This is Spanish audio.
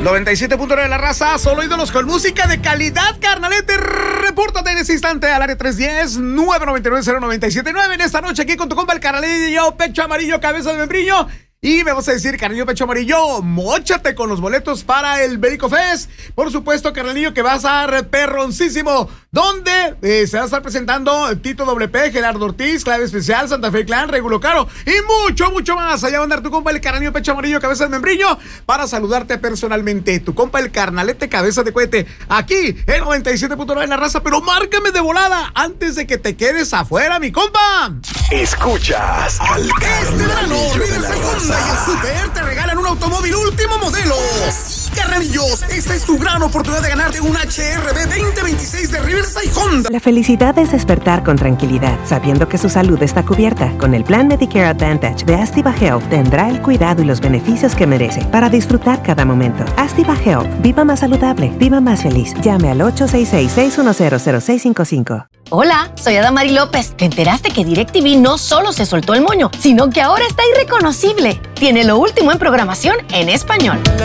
97.9 de la raza, solo ídolos con música de calidad, carnalete. Repórtate en este instante al área 310-999-0979 en esta noche aquí con tu compa el carnalillo Pecho Amarillo, cabeza de membrillo. Y me vas a decir, carnalillo Pecho Amarillo, móchate con los boletos para el Berico Fest. Por supuesto, carnalillo, que va a estar perroncísimo. Donde se va a estar presentando Tito WP, Gerardo Ortiz, Clave Especial, Santa Fe Clan, Regulo Caro y mucho, mucho más. Allá va a andar tu compa el carnalillo Pecho Amarillo, cabeza de membrillo, para saludarte personalmente. Tu compa el carnalete, cabeza de cohete, aquí en 97.9 en la raza. Pero márcame de volada antes de que te quedes afuera, mi compa. Escuchas al carnalillo de la raza. Y el Super te regalan un automóvil último modelo. Sí, carnalillos, esta es tu gran oportunidad de ganarte un HR-V 2026 de Riverside Honda. La felicidad es despertar con tranquilidad, sabiendo que su salud está cubierta. Con el plan Medicare Advantage de Astiva Health tendrá el cuidado y los beneficios que merece para disfrutar cada momento. Astiva Health, viva más saludable, viva más feliz. Llame al 866-610-0655. Hola, soy Adamari López. ¿Te enteraste que DirecTV no solo se soltó el moño, sino que ahora está irreconocible? Tiene lo último en programación en español.